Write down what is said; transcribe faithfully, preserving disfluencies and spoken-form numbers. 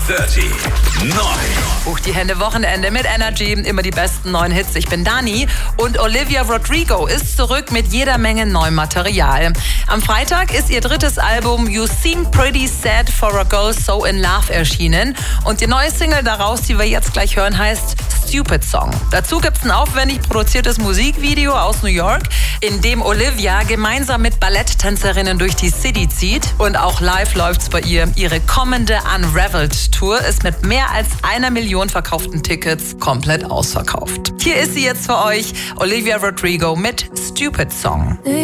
dreißig neun. Buch die Hände, Wochenende mit Energy, immer die besten neuen Hits. Ich bin Dani und Olivia Rodrigo ist zurück mit jeder Menge neuem Material. Am Freitag ist ihr drittes Album You Seem Pretty Sad for a Girl So in Love erschienen und die neue Single daraus, die wir jetzt gleich hören, heißt Stupid Song. Dazu gibt es ein aufwendig produziertes Musikvideo aus New York, in dem Olivia gemeinsam mit Balletttänzerinnen durch die City zieht und auch live läuft's bei ihr. Ihre kommende Unraveled Tour ist mit mehr als einer Million verkauften Tickets komplett ausverkauft. Hier ist sie jetzt für euch, Olivia Rodrigo mit Stupid Song.